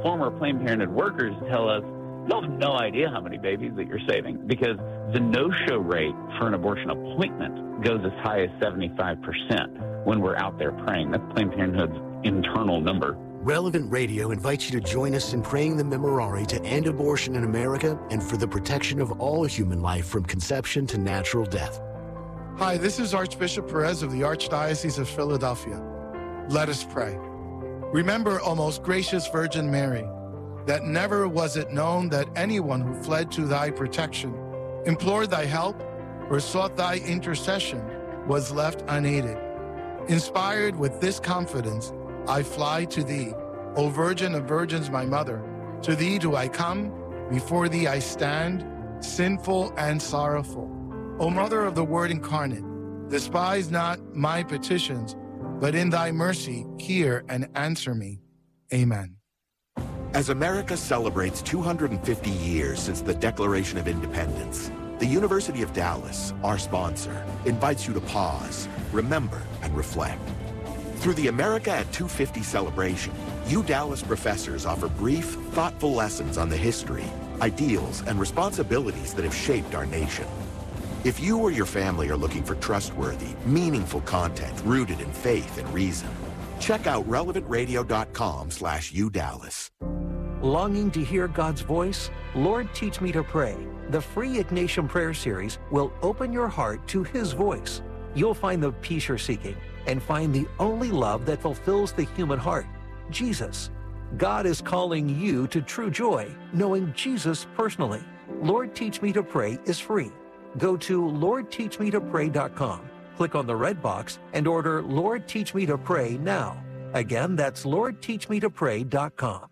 former Planned Parenthood workers tell us, you'll have no idea how many babies that you're saving, because the no-show rate for an abortion appointment goes as high as 75% when we're out there praying. That's Planned Parenthood's internal number. Relevant Radio invites you to join us in praying the Memorare to end abortion in America and for the protection of all human life from conception to natural death. Hi, this is Archbishop Perez of the Archdiocese of Philadelphia. Let us pray. Remember, O most gracious Virgin Mary, that never was it known that anyone who fled to thy protection, implored thy help, or sought thy intercession was left unaided. Inspired with this confidence, I fly to thee, O Virgin of Virgins, my mother. To thee do I come, before thee I stand, sinful and sorrowful. O Mother of the Word incarnate, despise not my petitions, but in thy mercy hear and answer me. Amen. As America celebrates 250 years since the Declaration of Independence, the University of Dallas, our sponsor, invites you to pause, remember, and reflect. Through the America at 250 celebration, Dallas professors offer brief, thoughtful lessons on the history, ideals, and responsibilities that have shaped our nation. If you or your family are looking for trustworthy, meaningful content rooted in faith and reason, check out relevantradio.com/UDallas. Longing to hear God's voice? Lord, Teach Me to Pray. The free Ignatian Prayer Series will open your heart to His voice. You'll find the peace you're seeking and find the only love that fulfills the human heart, Jesus. God is calling you to true joy, knowing Jesus personally. Lord, Teach Me to Pray is free. Go to LordTeachMeToPray.com, click on the red box, and order Lord, Teach Me to Pray now. Again, that's LordTeachMeToPray.com.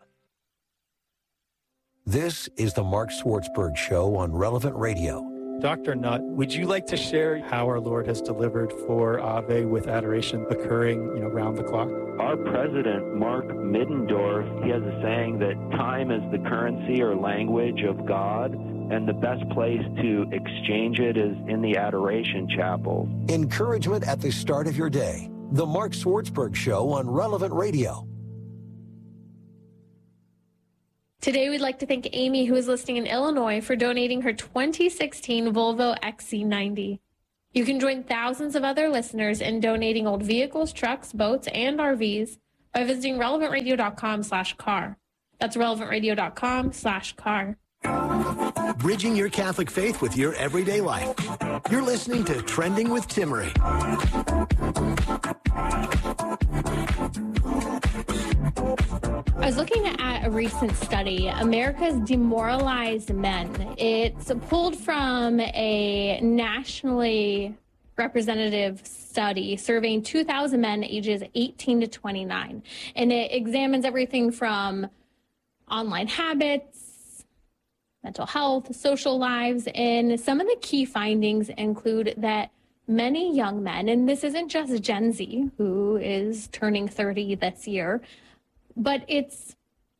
This is the Mark Swartzberg Show on Relevant Radio. Dr. Nutt, would you like to share how our Lord has delivered for Ave with adoration occurring, round the clock? Our president, Mark Middendorf, he has a saying that time is the currency or language of God, and the best place to exchange it is in the adoration chapel. Encouragement at the start of your day. The Mark Swartzberg Show on Relevant Radio. Today, we'd like to thank Amy, who is listening in Illinois, for donating her 2016 Volvo XC90. You can join thousands of other listeners in donating old vehicles, trucks, boats, and RVs by visiting relevantradio.com/car. That's relevantradio.com/car. Bridging your Catholic faith with your everyday life. You're listening to Trending with Timmery. I was looking at a recent study, America's Demoralized Men. It's pulled from a nationally representative study surveying 2,000 men ages 18 to 29. And it examines everything from online habits, mental health, social lives, and some of the key findings include that many young men, and this isn't just Gen Z, who is turning 30 this year, but it's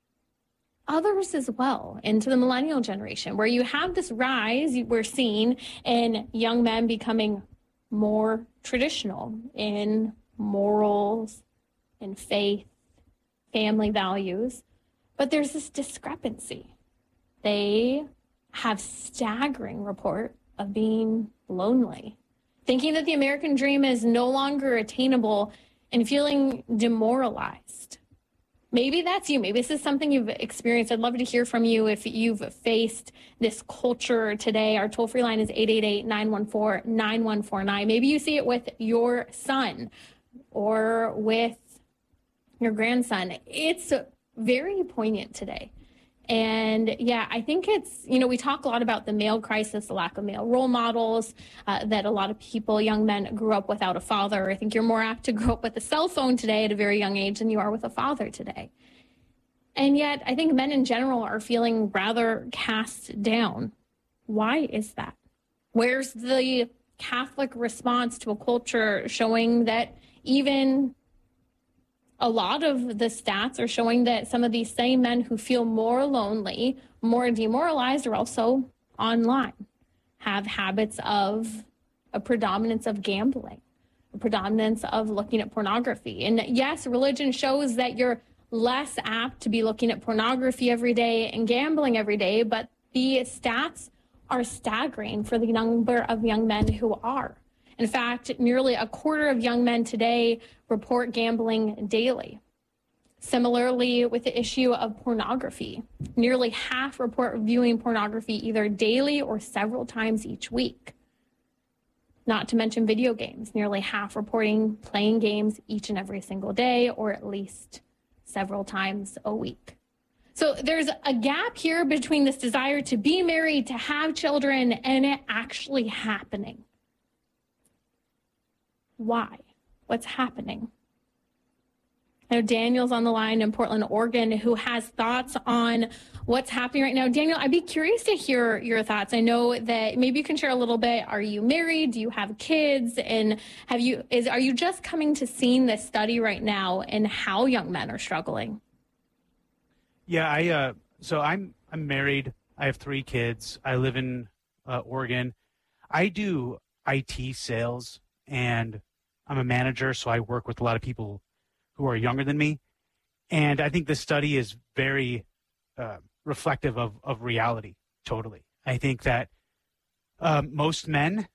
others as well, into the millennial generation, where you have this rise we're seeing in young men becoming more traditional in morals, in faith, family values. But there's this discrepancy. They have staggering report of being lonely, thinking that the American dream is no longer attainable and feeling demoralized. Maybe that's you. Maybe this is something you've experienced. I'd love to hear from you if you've faced this culture today. Our toll-free line is 888-914-9149. Maybe you see it with your son or with your grandson. It's very poignant today. And yeah, I think it's, we talk a lot about the male crisis, the lack of male role models, that a lot of people, young men, grew up without a father. I think you're more apt to grow up with a cell phone today at a very young age than you are with a father today. And yet, I think men in general are feeling rather cast down. Why is that? Where's the Catholic response to a culture showing that even a lot of the stats are showing that some of these same men who feel more lonely, more demoralized, are also online, have habits of a predominance of gambling, a predominance of looking at pornography. And yes, religion shows that you're less apt to be looking at pornography every day and gambling every day, but the stats are staggering for the number of young men who are. In fact, nearly a quarter of young men today report gambling daily. Similarly, with the issue of pornography, nearly half report viewing pornography either daily or several times each week. Not to mention video games, nearly half reporting playing games each and every single day or at least several times a week. So there's a gap here between this desire to be married, to have children, and it actually happening. Why? What's happening? I know Daniel's on the line in Portland, Oregon, who has thoughts on what's happening right now. Daniel, I'd be curious to hear your thoughts. I know that maybe you can share a little bit. Are you married? Do you have kids? And are you just coming to seeing this study right now and how young men are struggling? Yeah, so I'm married. I have 3 kids. I live in Oregon. I do IT sales, and I'm a manager, so I work with a lot of people who are younger than me. And I think this study is very reflective of reality, totally. I think that most men,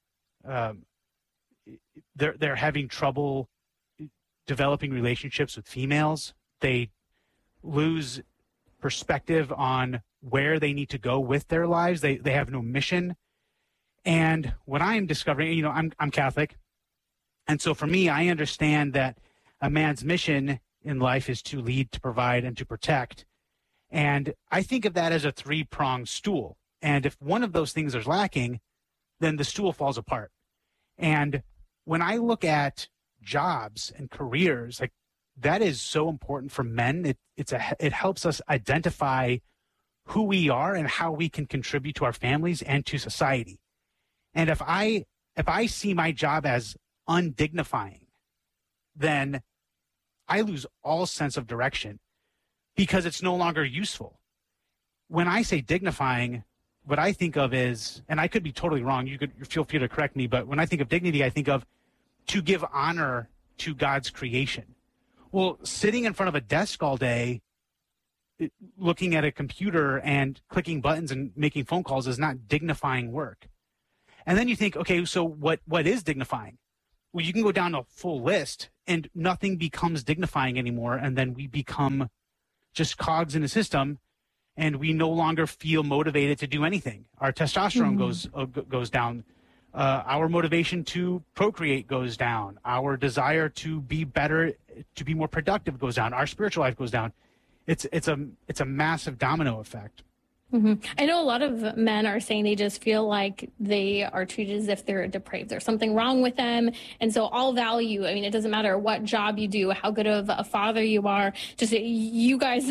they're having trouble developing relationships with females. They lose perspective on where they need to go with their lives. They have no mission. And what I am discovering, I'm Catholic. And so for me, I understand that a man's mission in life is to lead, to provide, and to protect. And I think of that as a 3-pronged stool. And if one of those things is lacking, then the stool falls apart. And when I look at jobs and careers, like, that is so important for men. It helps us identify who we are and how we can contribute to our families and to society. And if I see my job as undignifying, then I lose all sense of direction because it's no longer useful. When I say dignifying, what I think of is, and I could be totally wrong, you could feel free to correct me, but when I think of dignity, I think of to give honor to God's creation. Well, sitting in front of a desk all day, looking at a computer and clicking buttons and making phone calls is not dignifying work. And then you think, okay, so what is dignifying? Well, you can go down a full list and nothing becomes dignifying anymore. And then we become just cogs in the system and we no longer feel motivated to do anything. Our testosterone goes down. Our motivation to procreate goes down. Our desire to be better, to be more productive goes down. Our spiritual life goes down. It's a massive domino effect. Mm-hmm. I know a lot of men are saying they just feel like they are treated as if they're depraved. There's something wrong with them. And so all value, it doesn't matter what job you do, how good of a father you are, just you guys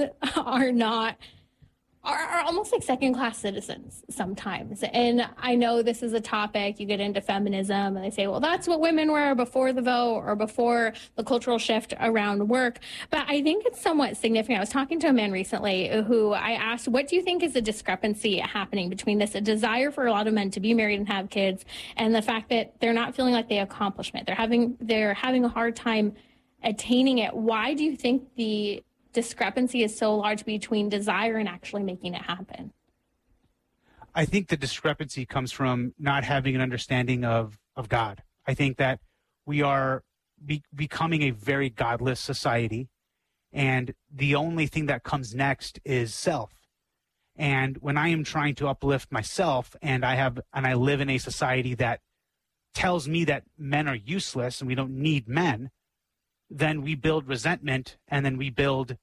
are almost like second-class citizens sometimes. And I know this is a topic, you get into feminism, and they say, well, that's what women were before the vote or before the cultural shift around work. But I think it's somewhat significant. I was talking to a man recently who I asked, what do you think is the discrepancy happening between this, a desire for a lot of men to be married and have kids, and the fact that they're not feeling like they accomplish it? They're having a hard time attaining it. Why do you think the discrepancy is so large between desire and actually making it happen? I think the discrepancy comes from not having an understanding of God. I think that we are becoming a very godless society, and the only thing that comes next is self. And when I am trying to uplift myself, and I live in a society that tells me that men are useless and we don't need men, then we build resentment, and then we build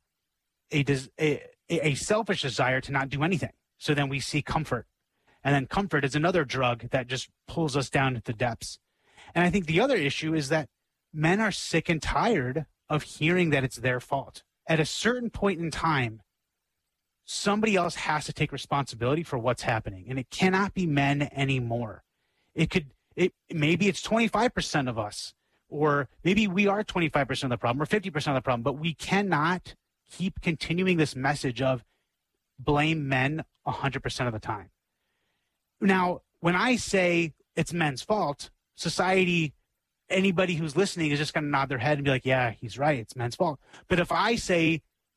a selfish desire to not do anything. So then we see comfort. And then comfort is another drug that just pulls us down to the depths. And I think the other issue is that men are sick and tired of hearing that it's their fault. At a certain point in time, somebody else has to take responsibility for what's happening. And it cannot be men anymore. Maybe it's 25% of us, or maybe we are 25% of the problem or 50% of the problem, but we cannot keep continuing this message of blame men 100% of the time. Now, when I say it's men's fault, society, anybody who's listening is just going to nod their head and be like, yeah, he's right, it's men's fault. But if I say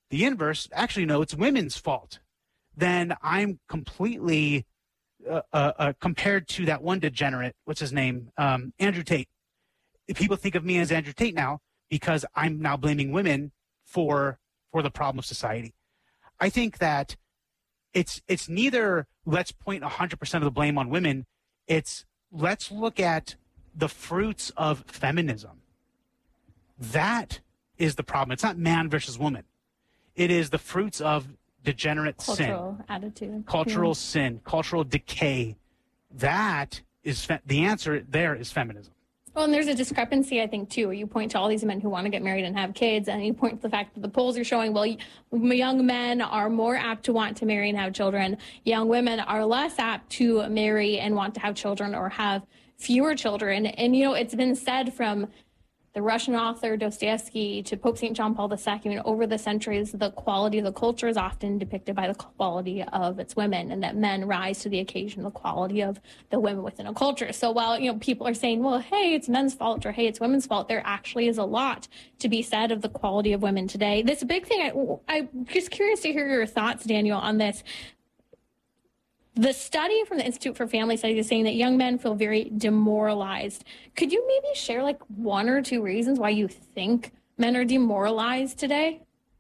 the inverse, actually, no, it's women's fault, then I'm completely compared to that one degenerate, what's his name, Andrew Tate. People think of me as Andrew Tate now because I'm now blaming women for the problem of society. I think that it's neither let's point 100% of the blame on women. It's let's look at the fruits of feminism. That is the problem. It's not man versus woman. It is the fruits of degenerate cultural sin, attitude, cultural sin, cultural decay. That is the answer. There is feminism. Well, and there's a discrepancy, I think, too, where you point to all these men who want to get married and have kids, and you point to the fact that the polls are showing, well, young men are more apt to want to marry and have children. Young women are less apt to marry and want to have children or have fewer children. And, it's been said from the Russian author Dostoevsky to Pope St. John Paul II, over the centuries, the quality of the culture is often depicted by the quality of its women, and that men rise to the occasion, the quality of the women within a culture. So while, people are saying, well, hey, it's men's fault, or hey, it's women's fault, there actually is a lot to be said of the quality of women today. This big thing, I'm just curious to hear your thoughts, Daniel, on this. The study from the Institute for Family Studies is saying that young men feel very demoralized. Could you maybe share one or two reasons why you think men are demoralized today?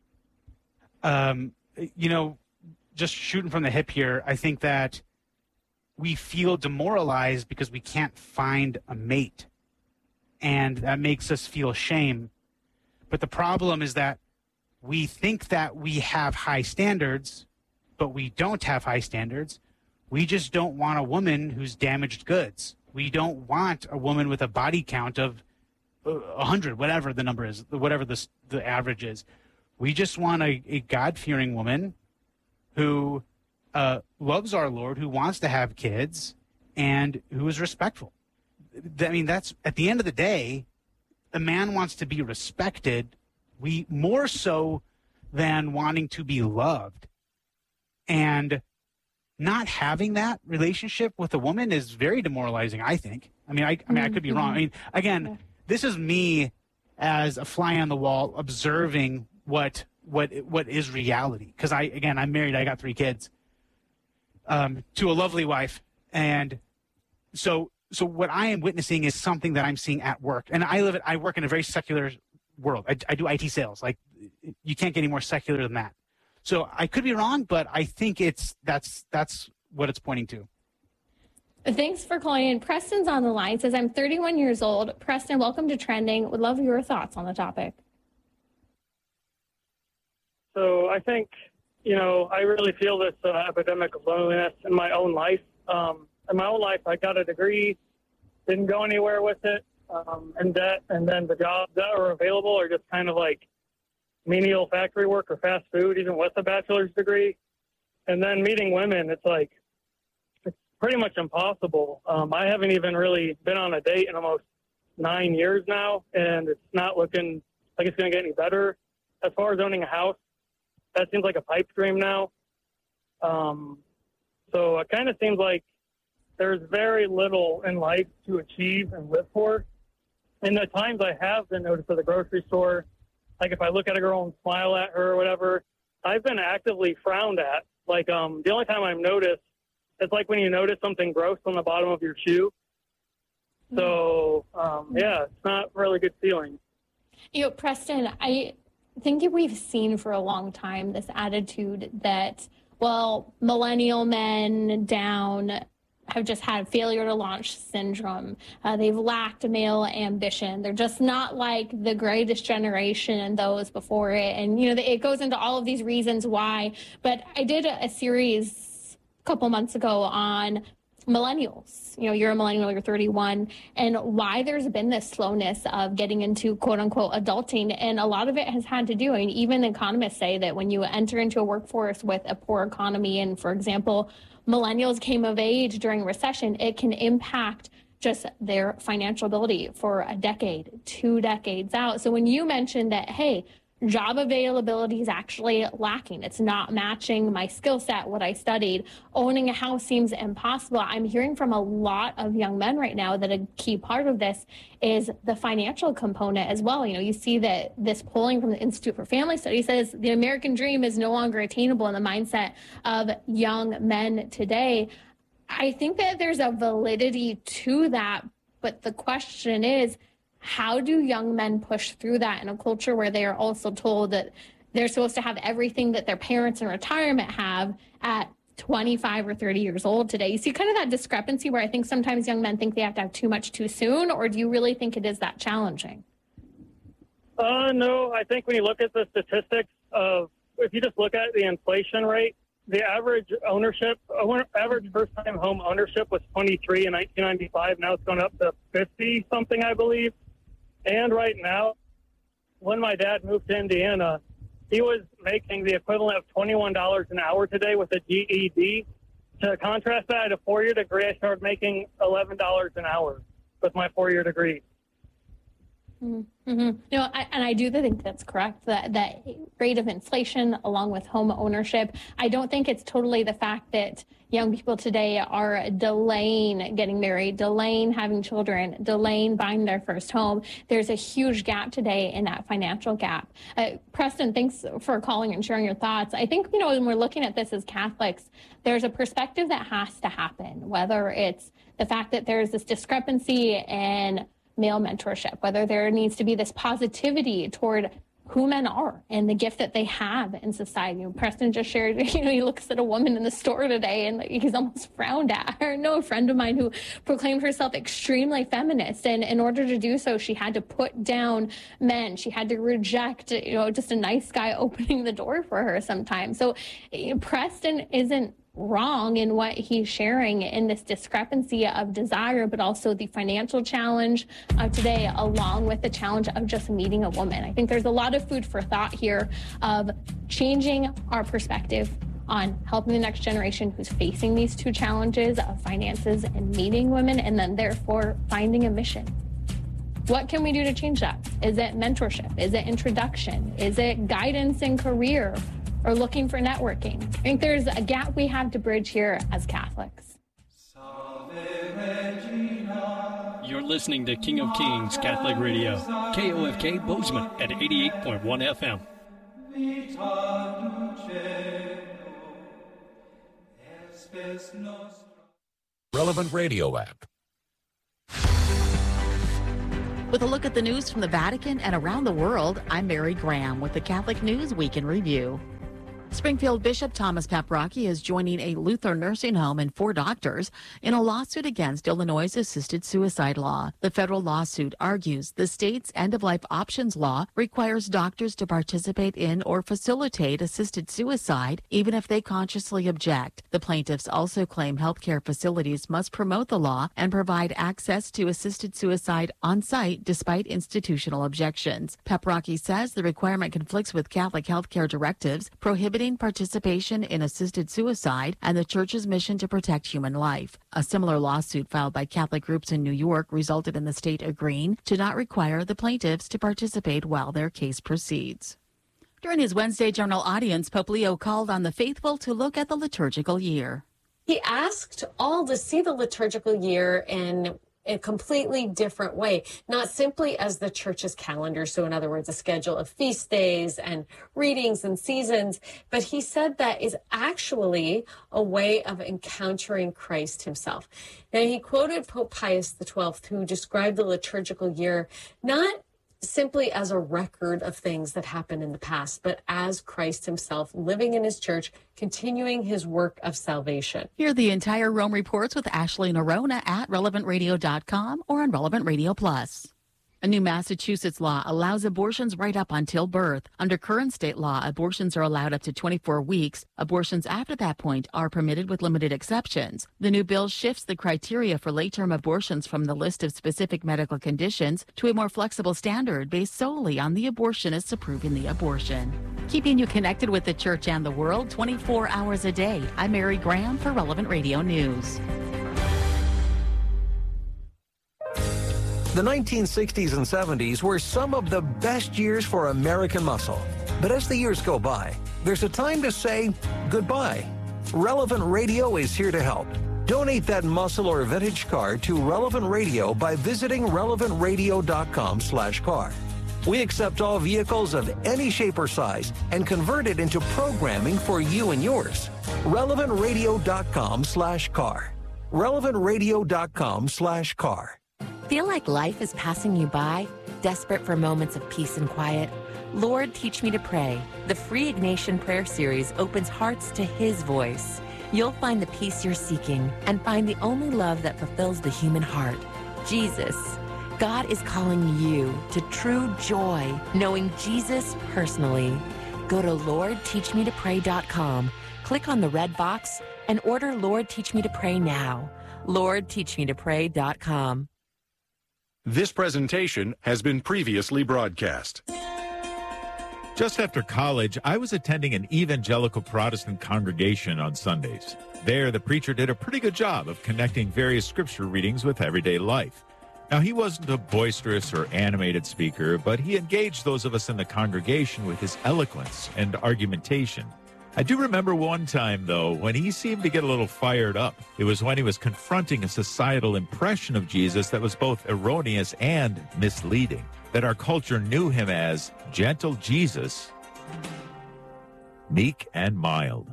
Just shooting from the hip here, I think that we feel demoralized because we can't find a mate. And that makes us feel shame. But the problem is that we think that we have high standards, but we don't have high standards. We just don't want a woman who's damaged goods. We don't want a woman with a body count of 100, whatever the number is, whatever the average is. We just want a God-fearing woman who loves our Lord, who wants to have kids, and who is respectful. I mean, that's at the end of the day, a man wants to be respected. We more so than wanting to be loved. And not having that relationship with a woman is very demoralizing, I think. I could be wrong. Again, this is me as a fly on the wall observing what is reality. Because I'm married. I got 3 kids to a lovely wife, and so what I am witnessing is something that I'm seeing at work. And I work in a very secular world. I do IT sales. You can't get any more secular than that. So I could be wrong, but I think that's what it's pointing to. Thanks for calling in. Preston's on the line. Says, I'm 31 years old. Preston, welcome to Trending. Would love your thoughts on the topic. So I think, I really feel this epidemic of loneliness in my own life. In my own life, I got a degree, didn't go anywhere with it, in debt, and then the jobs that are available are just kind of like menial factory work or fast food, even with a bachelor's degree. And then meeting women, it's pretty much impossible. I haven't even really been on a date in almost 9 years now, and it's not looking like it's going to get any better. As far as owning a house, that seems like a pipe dream now. So it kind of seems like there's very little in life to achieve and live for. And the times I have been noticed at the grocery store, like if I look at a girl and smile at her or whatever, I've been actively frowned at. The only time I'm noticed, it's like when you notice something gross on the bottom of your shoe. So, it's not a really good feeling. Preston, I think we've seen for a long time this attitude that, millennial men down have just had failure to launch syndrome. They've lacked male ambition. They're just not like the greatest generation and those before it. And, it goes into all of these reasons why. But I did a series a couple months ago on millennials. You're a millennial, you're 31, and why there's been this slowness of getting into quote unquote adulting. And a lot of it has had to do, even economists say that when you enter into a workforce with a poor economy, and for example, millennials came of age during recession, it can impact just their financial ability for a decade, 2 decades out. So when you mentioned that, hey, job availability is actually lacking. It's not matching my skill set, what I studied. Owning a house seems impossible. I'm hearing from a lot of young men right now that a key part of this is the financial component as well. You see that this polling from the Institute for Family Studies says the American dream is no longer attainable in the mindset of young men today. I think that there's a validity to that, but the question is, how do young men push through that in a culture where they are also told that they're supposed to have everything that their parents in retirement have at 25 or 30 years old today? You see kind of that discrepancy where I think sometimes young men think they have to have too much too soon, or do you really think it is that challenging? No, I think when you look at the statistics of, if you just look at the inflation rate, the average first-time home ownership was 23 in 1995. Now it's gone up to 50 something, I believe. And right now, when my dad moved to Indiana, he was making the equivalent of $21 an hour today with a GED. To contrast that, I had a 4-year degree. I started making $11 an hour with my 4-year degree. Mm-hmm. I do think that's correct. That rate of inflation, along with home ownership, I don't think it's totally the fact that young people today are delaying getting married, delaying having children, delaying buying their first home. There's a huge gap today in that financial gap. Preston, thanks for calling and sharing your thoughts. I think, when we're looking at this as Catholics, there's a perspective that has to happen, whether it's the fact that there's this discrepancy in male mentorship, whether there needs to be this positivity toward who men are and the gift that they have in society. Preston just shared, he looks at a woman in the store today and he's almost frowned at. I know a friend of mine who proclaimed herself extremely feminist, and in order to do so, she had to put down men. She had to reject, just a nice guy opening the door for her sometimes. So Preston isn't wrong in what he's sharing in this discrepancy of desire, but also the financial challenge of today, along with the challenge of just meeting a woman. I think there's a lot of food for thought here of changing our perspective on helping the next generation who's facing these two challenges of finances and meeting women, and then therefore finding a mission. What can we do to change that? Is it mentorship? Is it introduction? Is it guidance in career? Or looking for networking? I think there's a gap we have to bridge here as Catholics. You're listening to King of Kings Catholic Radio, KOFK Bozeman at 88.1 FM. Relevant Radio app. With a look at the news from the Vatican and around the world, I'm Mary Graham with the Catholic News Week in Review. Springfield Bishop Thomas Paprocki is joining a Lutheran nursing home and 4 doctors in a lawsuit against Illinois' assisted suicide law. The federal lawsuit argues the state's end-of-life options law requires doctors to participate in or facilitate assisted suicide, even if they consciously object. The plaintiffs also claim healthcare facilities must promote the law and provide access to assisted suicide on site despite institutional objections. Paprocki says the requirement conflicts with Catholic healthcare directives prohibiting participation in assisted suicide and the Church's mission to protect human life. A similar lawsuit filed by Catholic groups in New York resulted in the state agreeing to not require the plaintiffs to participate while their case proceeds. During his Wednesday general audience, Pope Leo called on the faithful to look at the liturgical year. He asked all to see the liturgical year in a completely different way, not simply as the Church's calendar, so in other words, a schedule of feast days and readings and seasons, but he said that is actually a way of encountering Christ himself. Now, he quoted Pope Pius XII, who described the liturgical year not simply as a record of things that happened in the past, but as Christ himself living in his church, continuing his work of salvation. Hear the entire Rome Reports with Ashley Nerona at relevantradio.com or on Relevant Radio Plus. A new Massachusetts law allows abortions right up until birth. Under current state law, abortions are allowed up to 24 weeks. Abortions after that point are permitted with limited exceptions. The new bill shifts the criteria for late-term abortions from the list of specific medical conditions to a more flexible standard based solely on the abortionist's approving the abortion. Keeping you connected with the Church and the world 24 hours a day. I'm Mary Graham for Relevant Radio News. The 1960s and 70s were some of the best years for American muscle. But as the years go by, there's a time to say goodbye. Relevant Radio is here to help. Donate that muscle or vintage car to Relevant Radio by visiting relevantradio.com/car. We accept all vehicles of any shape or size and convert it into programming for you and yours. relevantradio.com/car. relevantradio.com/car. Feel like life is passing you by? Desperate for moments of peace and quiet? Lord, Teach Me to Pray. The free Ignatian Prayer Series opens hearts to His voice. You'll find the peace you're seeking and find the only love that fulfills the human heart, Jesus. God is calling you to true joy, knowing Jesus personally. Go to LordTeachMeToPray.com, click on the red box, and order Lord, Teach Me to Pray now. LordTeachMeToPray.com. This presentation has been previously broadcast. Just after college, I was attending an evangelical Protestant congregation on Sundays. There, the preacher did a pretty good job of connecting various scripture readings with everyday life. Now, he wasn't a boisterous or animated speaker, but he engaged those of us in the congregation with his eloquence and argumentation. I do remember one time, though, when he seemed to get a little fired up. It was when he was confronting a societal impression of Jesus that was both erroneous and misleading, that our culture knew him as gentle Jesus, meek and mild.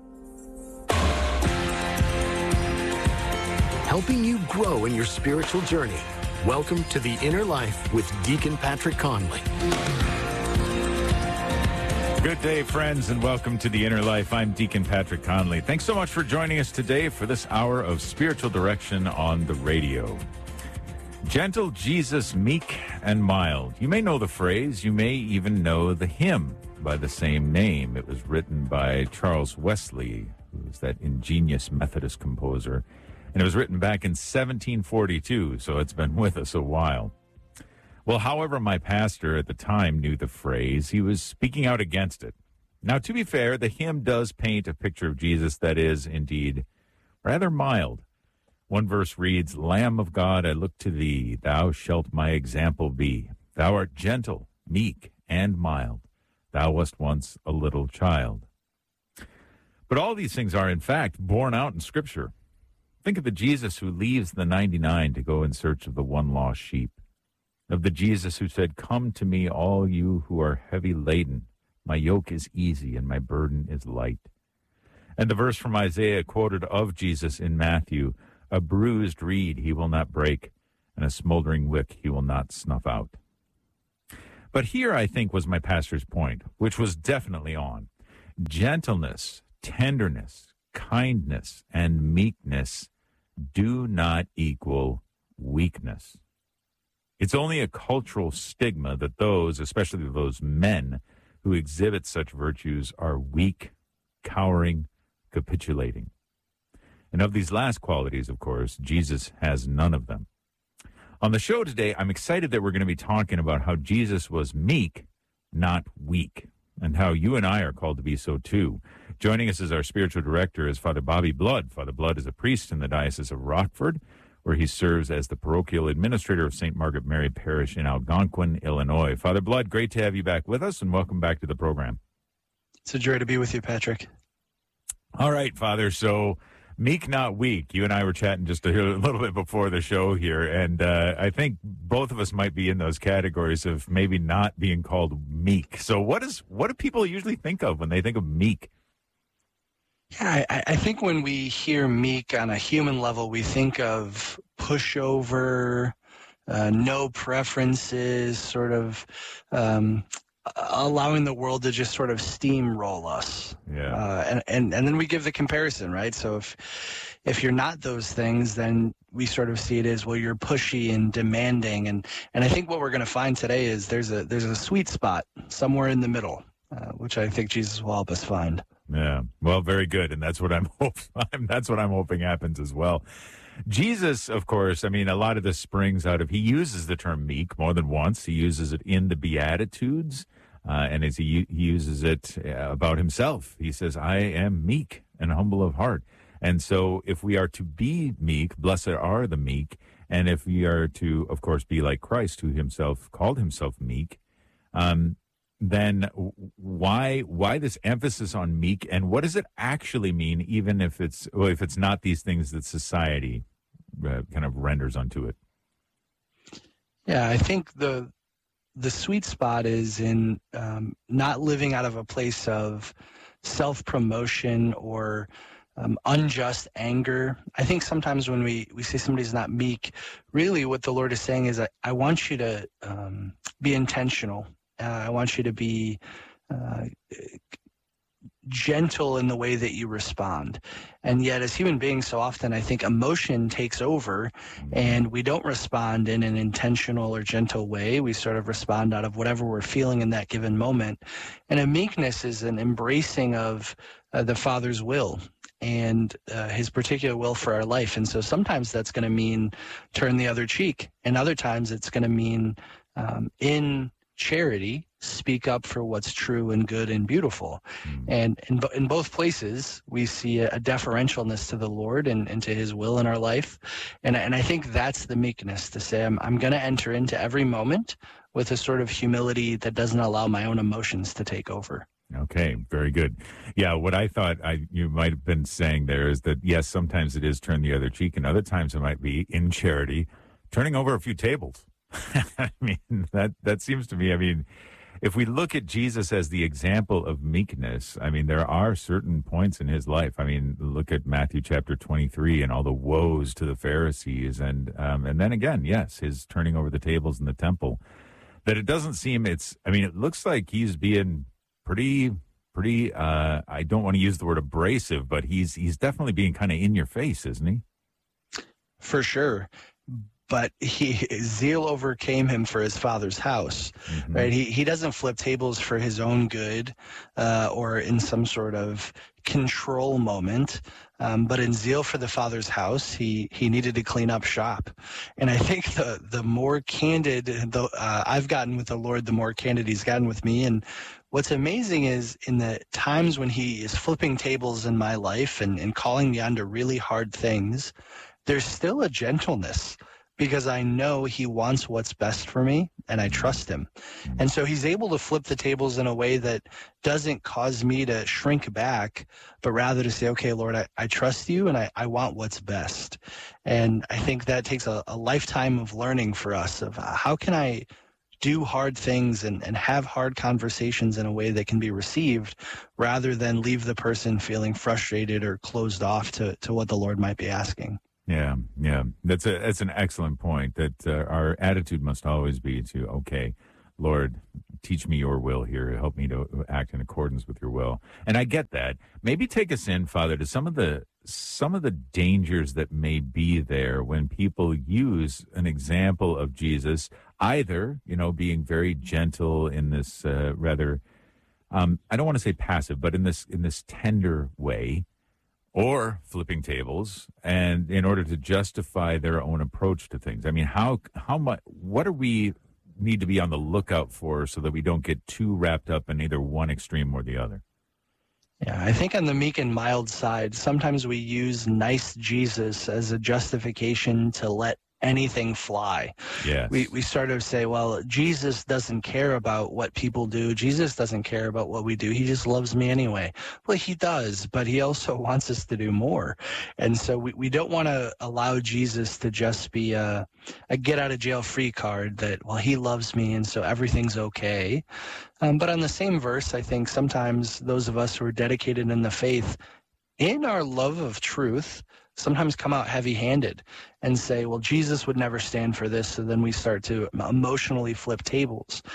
Helping you grow in your spiritual journey. Welcome to The Inner Life with Deacon Patrick Conley. Good day, friends, and welcome to The Inner Life. I'm Deacon Patrick Conley. Thanks so much for joining us today for this hour of spiritual direction on the radio. Gentle Jesus, meek and mild. You may know the phrase. You may even know the hymn by the same name. It was written by Charles Wesley, who was that ingenious Methodist composer. And it was written back in 1742, so it's been with us a while. Well, however, my pastor at the time knew the phrase, he was speaking out against it. Now, to be fair, the hymn does paint a picture of Jesus that is, indeed, rather mild. One verse reads, Lamb of God, I look to thee, thou shalt my example be. Thou art gentle, meek, and mild. Thou wast once a little child. But all these things are, in fact, borne out in Scripture. Think of the Jesus who leaves the 99 to go in search of the one lost sheep. Of the Jesus who said, Come to me, all you who are heavy laden. My yoke is easy and my burden is light. And the verse from Isaiah quoted of Jesus in Matthew, a bruised reed he will not break, and a smoldering wick he will not snuff out. But here, I think, was my pastor's point, which was definitely on. Gentleness, tenderness, kindness, and meekness do not equal weakness. It's only a cultural stigma that those, especially those men who exhibit such virtues, are weak, cowering, capitulating. And of these last qualities, of course, Jesus has none of them. On the show today, I'm excited that we're going to be talking about how Jesus was meek, not weak, and how you and I are called to be so too. Joining us as our spiritual director is Father Bobby Blood. Father Blood is a priest in the Diocese of Rockford, where he serves as the parochial administrator of St. Margaret Mary Parish in Algonquin, Illinois. Father Blood, great to have you back with us, and welcome back to the program. It's a joy to be with you, Patrick. All right, Father, so meek, not weak. You and I were chatting just a little bit before the show here, and I think both of us might be in those categories of maybe not being called meek. So what do people usually think of when they think of meek? Yeah, I think when we hear meek on a human level, we think of pushover, no preferences, sort of allowing the world to just sort of steamroll us. Yeah. And then we give the comparison, right? So if you're not those things, then we sort of see it as, well, you're pushy and demanding. And I think what we're going to find today is there's a sweet spot somewhere in the middle, which I think Jesus will help us find. Yeah, well, very good, and that's what I'm hoping happens as well. Jesus, of course, I mean, a lot of this springs out of, he uses the term meek more than once. He uses it in the Beatitudes, and as he uses it about himself. He says, I am meek and humble of heart. And so if we are to be meek, blessed are the meek, And if we are to, of course, be like Christ, who himself called himself meek, then why this emphasis on meek, and what does it actually mean, even if it's not these things that society kind of renders onto it? Yeah, I think the sweet spot is in not living out of a place of self-promotion or unjust anger. I think sometimes when we say somebody's not meek, really what the Lord is saying is, I want you to be intentional. I want you to be gentle in the way that you respond. And yet, as human beings, so often I think emotion takes over and we don't respond in an intentional or gentle way. We sort of respond out of whatever we're feeling in that given moment. And a meekness is an embracing of the Father's will and his particular will for our life. And so sometimes that's going to mean turn the other cheek, and other times it's going to mean in charity, speak up for what's true and good and beautiful. And in both places, we see a deferentialness to the Lord and to his will in our life. And I think that's the meekness, to say I'm going to enter into every moment with a sort of humility that doesn't allow my own emotions to take over. Okay, very good. Yeah, what I thought you might have been saying there is that, yes, sometimes it is turn the other cheek, and other times it might be in charity, turning over a few tables. I mean, that seems to me, if we look at Jesus as the example of meekness, there are certain points in his life. Look at Matthew chapter 23 and all the woes to the Pharisees. And then again, yes, his turning over the tables in the temple, that it doesn't seem it looks like he's being pretty, I don't want to use the word abrasive, but he's definitely being kind of in your face, isn't he? For sure. But zeal overcame him for his Father's house, right? He doesn't flip tables for his own good or in some sort of control moment, but in zeal for the Father's house, he needed to clean up shop. And I think the more candid I've gotten with the Lord, the more candid he's gotten with me. And what's amazing is in the times when he is flipping tables in my life and calling me onto really hard things, there's still a gentleness, because I know he wants what's best for me and I trust him. And so he's able to flip the tables in a way that doesn't cause me to shrink back, but rather to say, okay, Lord, I trust you and I want what's best. And I think that takes a lifetime of learning for us of how can I do hard things and have hard conversations in a way that can be received, rather than leave the person feeling frustrated or closed off to what the Lord might be asking. Yeah. That's an excellent point, that our attitude must always be to, okay, Lord, teach me your will here. Help me to act in accordance with your will. And I get that. Maybe take us in, Father, to some of the dangers that may be there when people use an example of Jesus, either, being very gentle in this rather, I don't want to say passive, but in this tender way, or flipping tables, and in order to justify their own approach to things. How much? What do we need to be on the lookout for so that we don't get too wrapped up in either one extreme or the other? Yeah, I think on the meek and mild side, sometimes we use nice Jesus as a justification to let anything fly. Yes. We sort of say, well, Jesus doesn't care about what people do. Jesus doesn't care about what we do. He just loves me anyway. Well, he does, but he also wants us to do more. And so we don't want to allow Jesus to just be a get out of jail free card that, well, he loves me and so everything's okay. But on the same verse, I think sometimes those of us who are dedicated in the faith, in our love of truth, sometimes come out heavy-handed and say, well, Jesus would never stand for this. So then we start to emotionally flip tables.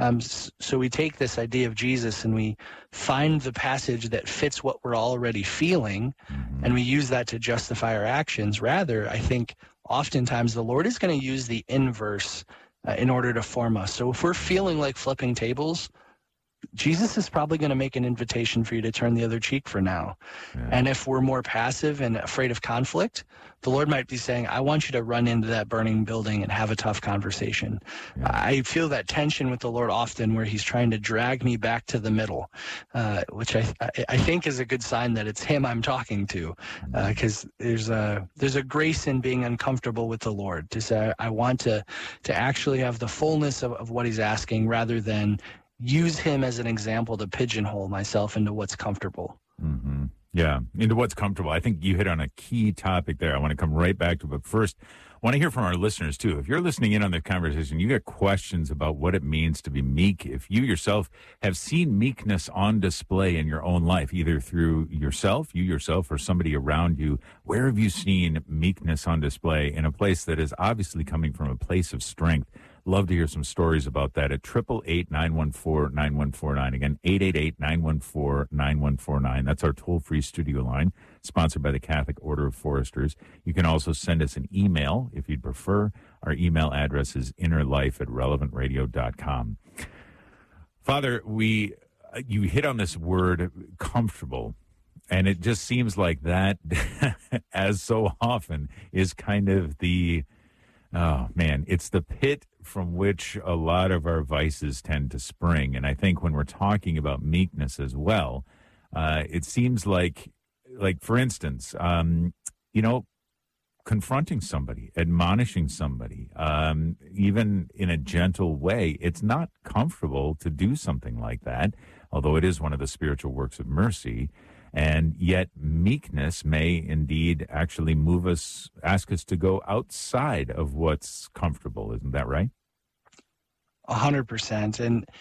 So we take this idea of Jesus and we find the passage that fits what we're already feeling, and we use that to justify our actions. Rather, I think oftentimes the Lord is going to use the inverse in order to form us. So if we're feeling like flipping tables, Jesus is probably going to make an invitation for you to turn the other cheek for now. Yeah. And if we're more passive and afraid of conflict, the Lord might be saying, I want you to run into that burning building and have a tough conversation. Yeah. I feel that tension with the Lord often where he's trying to drag me back to the middle, which I think is a good sign that it's him I'm talking to, because there's a grace in being uncomfortable with the Lord to say, I want to actually have the fullness of what he's asking rather than use him as an example to pigeonhole myself into what's comfortable. Mm-hmm. Yeah, into what's comfortable. I think you hit on a key topic there. I want to come right back to it. But first, I want to hear from our listeners, too. If you're listening in on the conversation, you got questions about what it means to be meek. If you yourself have seen meekness on display in your own life, either through you yourself, or somebody around you, where have you seen meekness on display in a place that is obviously coming from a place of strength? Love to hear some stories about that at 888-914-9149. Again, 888-914-9149. That's our toll-free studio line, sponsored by the Catholic Order of Foresters. You can also send us an email if you'd prefer. Our email address is innerlife@relevantradio.com. Father, you hit on this word comfortable, and it just seems like that, as so often, is kind of it's the pit from which a lot of our vices tend to spring. And I think when we're talking about meekness as well, it seems like for instance, confronting somebody, admonishing somebody, even in a gentle way, it's not comfortable to do something like that, although it is one of the spiritual works of mercy. And yet meekness may indeed actually ask us to go outside of what's comfortable. Isn't that right? 100%.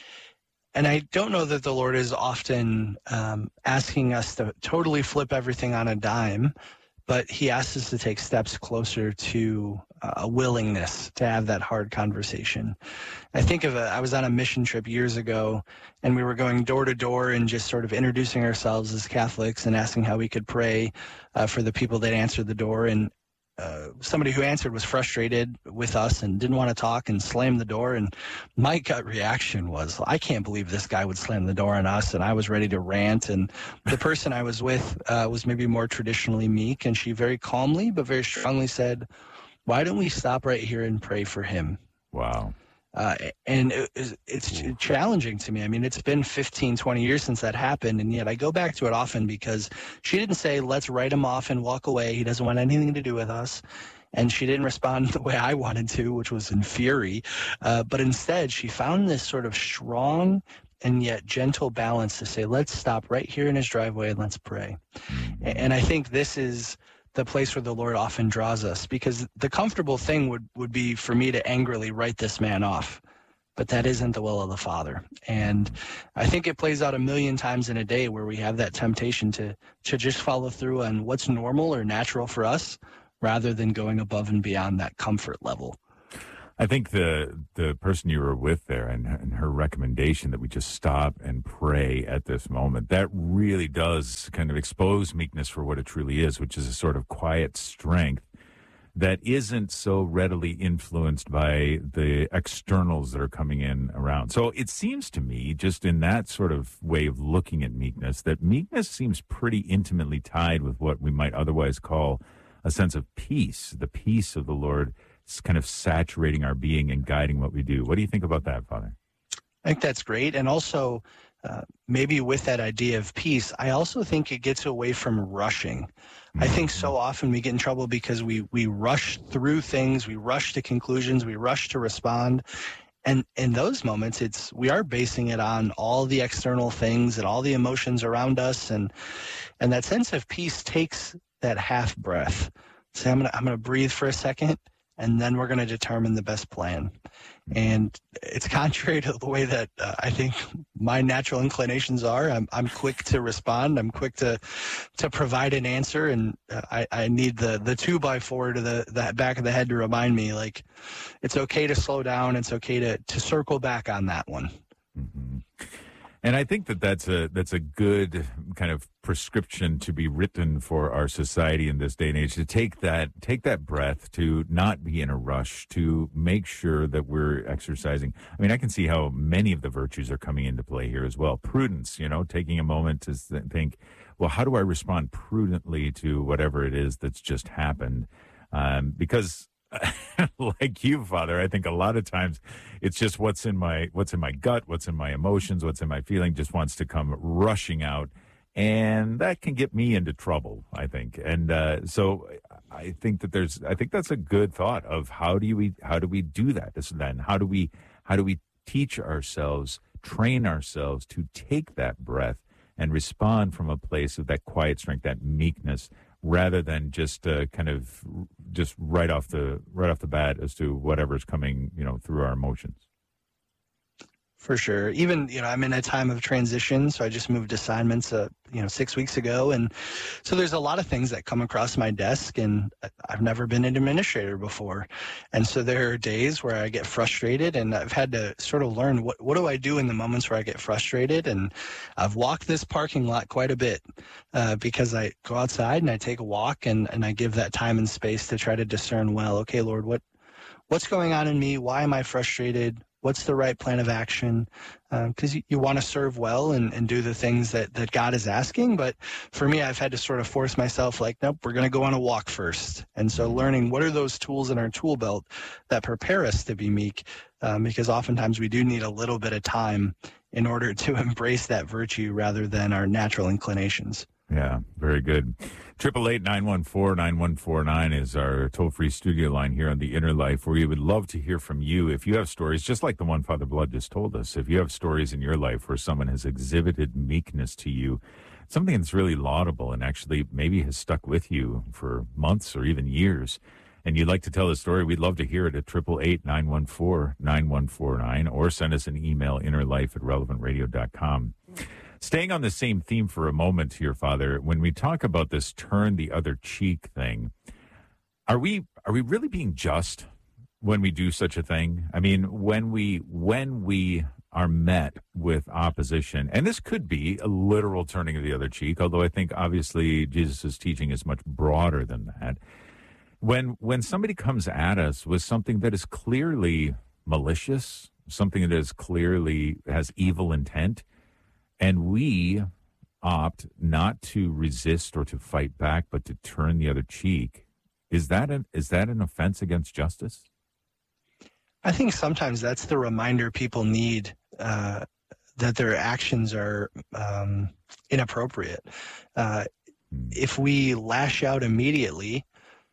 And I don't know that the Lord is often asking us to totally flip everything on a dime, but he asks us to take steps closer to a willingness to have that hard conversation. I think I was on a mission trip years ago, and we were going door to door and just sort of introducing ourselves as Catholics and asking how we could pray for the people that answered the door. And somebody who answered was frustrated with us and didn't want to talk and slammed the door. And my gut reaction was, I can't believe this guy would slam the door on us. And I was ready to rant. And the person I was with was maybe more traditionally meek. And she very calmly but very strongly said, why don't we stop right here and pray for him? Wow. And it's challenging to me. I mean, it's been 15, 20 years since that happened, and yet I go back to it often because she didn't say, let's write him off and walk away. He doesn't want anything to do with us. And she didn't respond the way I wanted to, which was in fury. But instead, she found this sort of strong and yet gentle balance to say, let's stop right here in his driveway and let's pray. And I think this is the place where the Lord often draws us, because the comfortable thing would be for me to angrily write this man off, but that isn't the will of the Father. And I think it plays out a million times in a day where we have that temptation to just follow through on what's normal or natural for us rather than going above and beyond that comfort level. I think the person you were with there and her recommendation that we just stop and pray at this moment, that really does kind of expose meekness for what it truly is, which is a sort of quiet strength that isn't so readily influenced by the externals that are coming in around. So it seems to me, just in that sort of way of looking at meekness, that meekness seems pretty intimately tied with what we might otherwise call a sense of peace, the peace of the Lord kind of saturating our being and guiding what we do. What do you think about that, Father? I think that's great. And also, maybe with that idea of peace, I also think it gets away from rushing. I think so often we get in trouble because we rush through things, we rush to conclusions, we rush to respond. And in those moments, we are basing it on all the external things and all the emotions around us. And that sense of peace takes that half breath. So I'm gonna breathe for a second, and then we're going to determine the best plan. And it's contrary to the way that I think my natural inclinations are. I'm quick to respond. I'm quick to provide an answer, and I need the 2x4 to the back of the head to remind me, like, it's okay to slow down. It's okay to circle back on that one. Mm-hmm. And I think that's a good kind of prescription to be written for our society in this day and age, to take that breath, to not be in a rush, to make sure that we're exercising. I mean, I can see how many of the virtues are coming into play here as well. Prudence, taking a moment to think, well, how do I respond prudently to whatever it is that's just happened? Because like you, Father, I think a lot of times it's just what's in my gut, what's in my emotions, what's in my feeling just wants to come rushing out, and that can get me into trouble, I think. And so I think that's a good thought of how do we do that? Then how do we teach ourselves, train ourselves to take that breath and respond from a place of that quiet strength, that meekness, rather than just just right off the bat as to whatever's coming, through our emotions. For sure. Even, I'm in a time of transition, so I just moved assignments, 6 weeks ago. And so there's a lot of things that come across my desk, and I've never been an administrator before. And so there are days where I get frustrated, and I've had to sort of learn what do I do in the moments where I get frustrated. And I've walked this parking lot quite a bit because I go outside and I take a walk and I give that time and space to try to discern, well, okay, Lord, what's going on in me? Why am I frustrated? What's the right plan of action? Because you want to serve well and do the things that God is asking. But for me, I've had to sort of force myself like, nope, we're going to go on a walk first. And so learning what are those tools in our tool belt that prepare us to be meek, because oftentimes we do need a little bit of time in order to embrace that virtue rather than our natural inclinations. Yeah, very good. 888-914-9149 is our toll-free studio line here on The Inner Life, where we would love to hear from you. If you have stories, just like the one Father Blood just told us, if you have stories in your life where someone has exhibited meekness to you, something that's really laudable and actually maybe has stuck with you for months or even years, and you'd like to tell the story, we'd love to hear it at 888-914-9149, or send us an email, innerlife@relevantradio.com. Staying on the same theme for a moment here, Father, when we talk about this turn the other cheek thing, are we really being just when we do such a thing? I mean, when we are met with opposition, and this could be a literal turning of the other cheek, although I think obviously Jesus' teaching is much broader than that. When somebody comes at us with something that is clearly malicious, something that is clearly has evil intent, and we opt not to resist or to fight back, but to turn the other cheek, is that an offense against justice? I think sometimes that's the reminder people need that their actions are inappropriate. If we lash out immediately,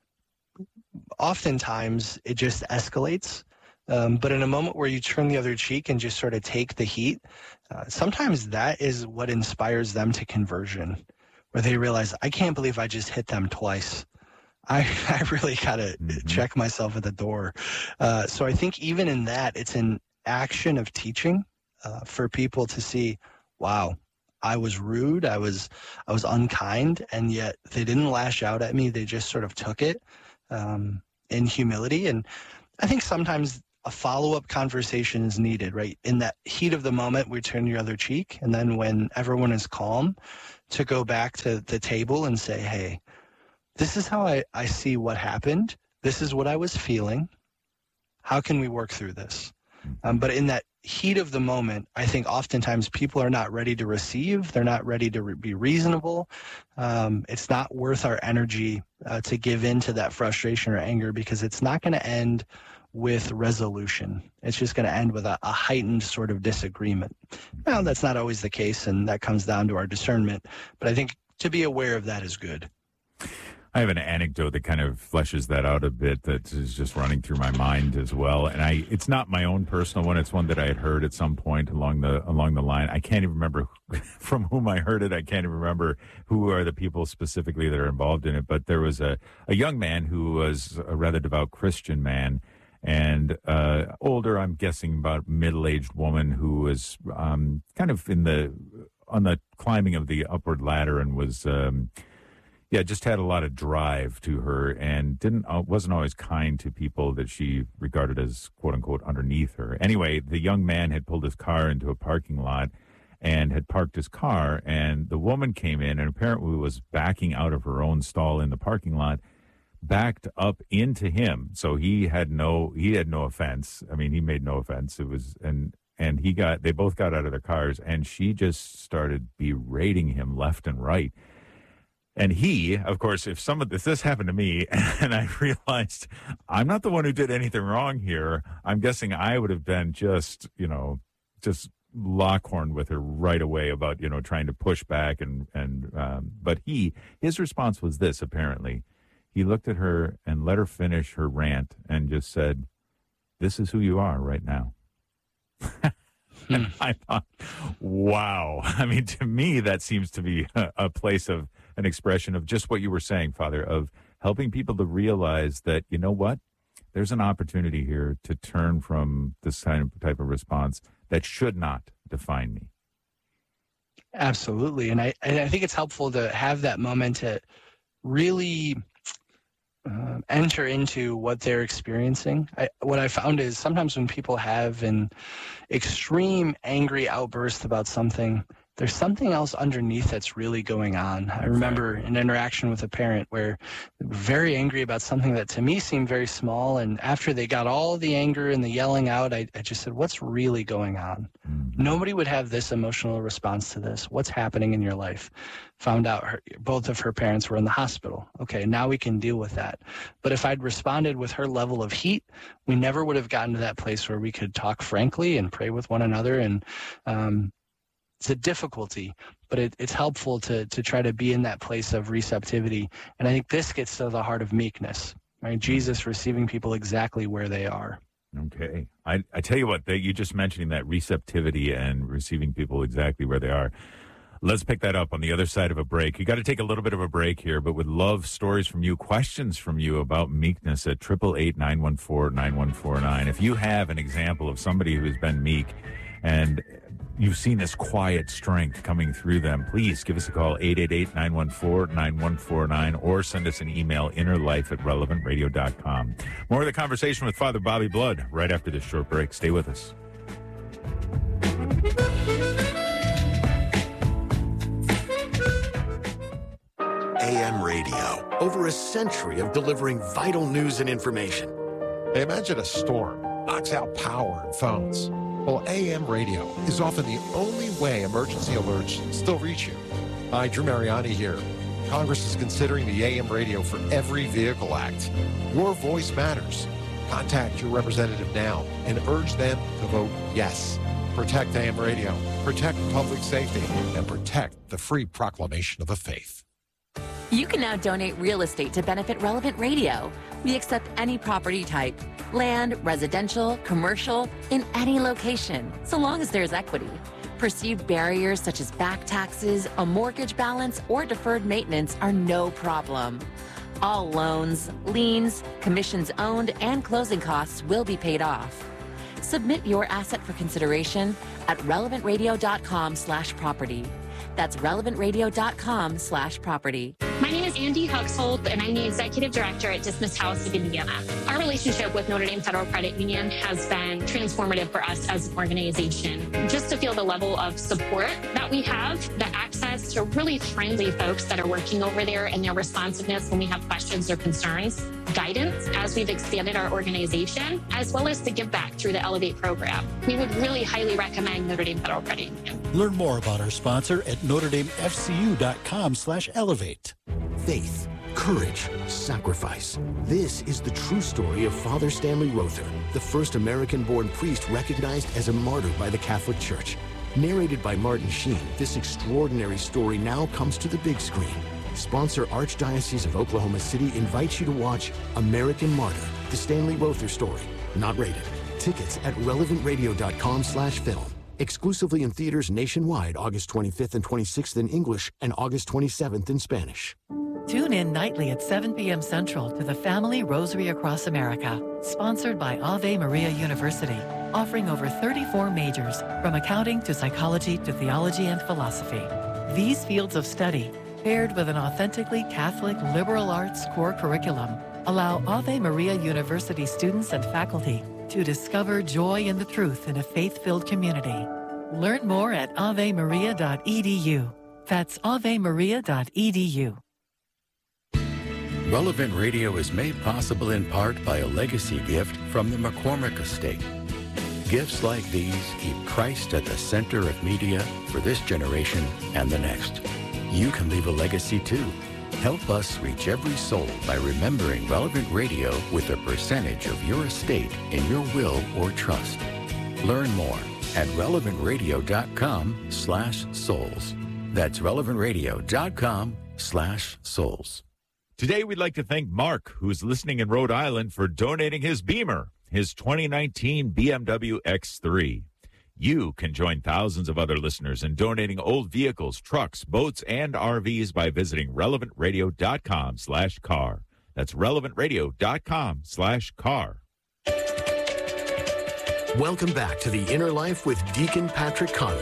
oftentimes it just escalates. But in a moment where you turn the other cheek and just sort of take the heat, sometimes that is what inspires them to conversion, where they realize, I can't believe I just hit them twice. I really got to check myself at the door. So I think even in that, it's an action of teaching for people to see, wow, I was rude, I was unkind, and yet they didn't lash out at me. They just sort of took it in humility. And I think sometimes a follow-up conversation is needed, right? In that heat of the moment, we turn the other cheek. And then when everyone is calm, to go back to the table and say, hey, this is how I see what happened. This is what I was feeling. How can we work through this? But in that heat of the moment, I think oftentimes people are not ready to receive. They're not ready to be reasonable. It's not worth our energy to give in to that frustration or anger, because it's not going to end with resolution. It's just going to end with a heightened sort of disagreement. Well, that's not always the case, and that comes down to our discernment. But I think to be aware of that is good. I have an anecdote that kind of fleshes that out a bit that is just running through my mind as well. And it's not my own personal one. It's one that I had heard at some point along the line. I can't even remember from whom I heard it. I can't even remember who are the people specifically that are involved in it. But there was a young man who was a rather devout Christian man, and older, I'm guessing about middle-aged woman who was kind of on the climbing of the upward ladder and was just had a lot of drive to her, and wasn't always kind to people that she regarded as quote unquote underneath her. Anyway, the young man had pulled his car into a parking lot, and had parked his car, and the woman came in and apparently was backing out of her own stall in the parking lot, backed up into him. So he had no offense. I mean, he made no offense. It was, and they both got out of their cars, and she just started berating him left and right. And he, of course, if this happened to me and I realized I'm not the one who did anything wrong here, I'm guessing I would have been just Lockhorn with her right away about, trying to push back but his response was this, apparently. He looked at her and let her finish her rant and just said, "This is who you are right now." And I thought, wow. I mean, to me, that seems to be a place of an expression of just what you were saying, Father, of helping people to realize that, you know what, there's an opportunity here to turn from this type of response that should not define me. Absolutely. And I think it's helpful to have that moment to really enter into what they're experiencing. What I found is sometimes when people have an extreme angry outburst about something, there's something else underneath that's really going on. I remember an interaction with a parent where they were very angry about something that to me seemed very small. And after they got all the anger and the yelling out, I just said, "What's really going on?" Nobody would have this emotional response to this. What's happening in your life? Found out both of her parents were in the hospital. Okay, now we can deal with that. But if I'd responded with her level of heat, we never would have gotten to that place where we could talk frankly and pray with one another. And it's a difficulty, but it's helpful to try to be in that place of receptivity. And I think this gets to the heart of meekness, right? Jesus receiving people exactly where they are. Okay. I tell you what, you just mentioning that receptivity and receiving people exactly where they are. Let's pick that up on the other side of a break. You got to take a little bit of a break here, but would love stories from you, questions from you about meekness at 888-914-9149. If you have an example of somebody who's been meek and you've seen this quiet strength coming through them, please give us a call, 888-914-9149, or send us an email, innerlife@relevantradio.com. More of the conversation with Father Bobby Blood right after this short break. Stay with us. AM radio, over a century of delivering vital news and information. Imagine a storm knocks out power and phones. Well, AM radio is often the only way emergency alerts still reach you. Hi, Drew Mariani here. Congress is considering the AM radio for Every Vehicle Act. Your voice matters. Contact your representative now and urge them to vote yes. Protect AM radio, protect public safety, and protect the free proclamation of the faith. You can now donate real estate to benefit Relevant Radio. We accept any property type, land, residential, commercial, in any location, so long as there's equity. Perceived barriers such as back taxes, a mortgage balance, or deferred maintenance are no problem. All loans, liens, commissions owned, and closing costs will be paid off. Submit your asset for consideration at relevantradio.com/property. That's relevantradio.com/property. My name is Andy Huxhold, and I'm the Executive Director at Dismiss House of Indiana. Our relationship with Notre Dame Federal Credit Union has been transformative for us as an organization. Just to feel the level of support that we have, the access to really friendly folks that are working over there, and their responsiveness when we have questions or concerns, guidance as we've expanded our organization, as well as the give back through the Elevate program. We would really highly recommend Notre Dame Federal Credit Union. Learn more about our sponsor at NotreDameFCU.com/elevate. Faith, courage, sacrifice. This is the true story of Father Stanley Rother, the first American-born priest recognized as a martyr by the Catholic Church. Narrated by Martin Sheen, this extraordinary story now comes to the big screen. Sponsor Archdiocese of Oklahoma City invites you to watch American Martyr, the Stanley Rother story. Not rated. Tickets at relevantradio.com/film. Exclusively in theaters nationwide August 25th and 26th in English and August 27th in Spanish. Tune in nightly at 7 p.m. Central to the Family Rosary Across America, sponsored by Ave Maria University, offering over 34 majors, from accounting to psychology to theology and philosophy. These fields of study, paired with an authentically Catholic liberal arts core curriculum, allow Ave Maria University students and faculty to discover joy in the truth in a faith-filled community. Learn more at avemaria.edu. That's avemaria.edu. Relevant Radio is made possible in part by a legacy gift from the McCormick Estate. Gifts like these keep Christ at the center of media for this generation and the next. You can leave a legacy too. Help us reach every soul by remembering Relevant Radio with a percentage of your estate in your will or trust. Learn more at relevantradio.com/souls. That's relevantradio.com/souls. Today, we'd like to thank Mark, who's listening in Rhode Island, for donating his Beamer, his 2019 BMW X3. You can join thousands of other listeners in donating old vehicles, trucks, boats, and RVs by visiting relevantradio.com/car. That's relevantradio.com/car. Welcome back to The Inner Life with Deacon Patrick Conley.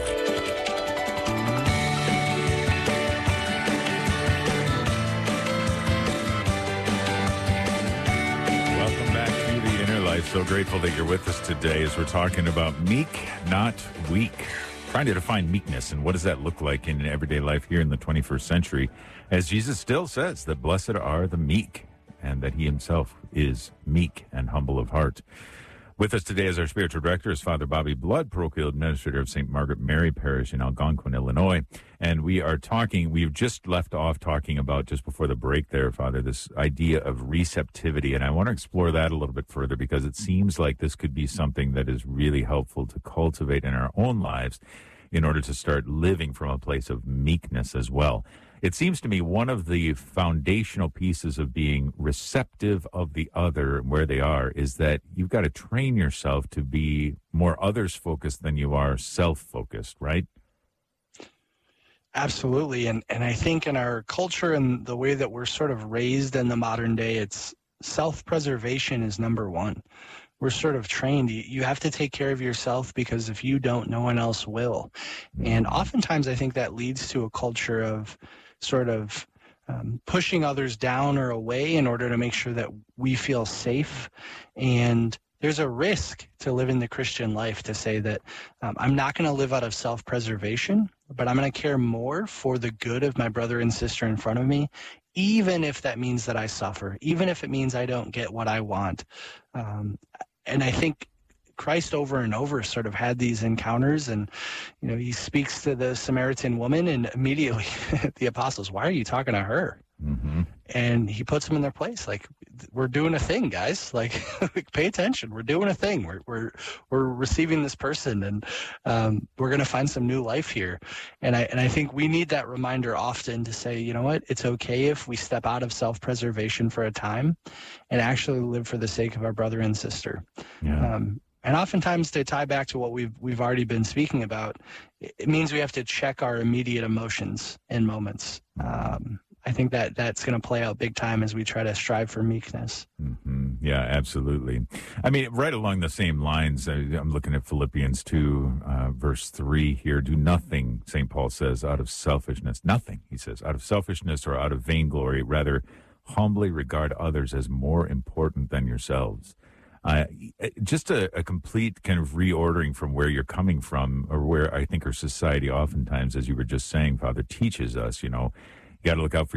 Welcome back to The Inner Life. So grateful that you're with us today as we're talking about meek, not weak. Trying to define meekness and what does that look like in everyday life here in the 21st century, as Jesus still says that blessed are the meek, and that he himself is meek and humble of heart. With us today as our spiritual director is Father Bobby Blood, parochial administrator of St. Margaret Mary Parish in Algonquin, Illinois. And we've just left off talking about, just before the break there, Father, this idea of receptivity. And I want to explore that a little bit further, because it seems like this could be something that is really helpful to cultivate in our own lives in order to start living from a place of meekness as well. It seems to me one of the foundational pieces of being receptive of the other where they are is that you've got to train yourself to be more others-focused than you are self-focused, right? Absolutely. And I think in our culture and the way that we're sort of raised in the modern day, it's self-preservation is number one. We're sort of trained. You have to take care of yourself, because if you don't, no one else will. And oftentimes I think that leads to a culture of sort of pushing others down or away in order to make sure that we feel safe. And there's a risk to living the Christian life to say that I'm not going to live out of self-preservation, but I'm going to care more for the good of my brother and sister in front of me, even if that means that I suffer, even if it means I don't get what I want. And I think Christ over and over sort of had these encounters, and, you know, he speaks to the Samaritan woman, and immediately the apostles, why are you talking to her? Mm-hmm. And he puts them in their place. Like, we're doing a thing, guys. Like, pay attention. We're doing a thing. We're receiving this person, and we're going to find some new life here. And I think we need that reminder often to say, you know what, it's okay if we step out of self-preservation for a time and actually live for the sake of our brother and sister. Yeah. And oftentimes, to tie back to what we've already been speaking about, it means we have to check our immediate emotions in moments. I think that's going to play out big time as we try to strive for meekness. Mm-hmm. Yeah, absolutely. I mean, right along the same lines, I'm looking at Philippians 2, verse 3 here. Do nothing, St. Paul says, out of selfishness. Nothing, he says, out of selfishness or out of vainglory. Rather, humbly regard others as more important than yourselves. Just a complete kind of reordering from where you're coming from, or where I think our society oftentimes, as you were just saying, Father, teaches us, you know, you got to look out for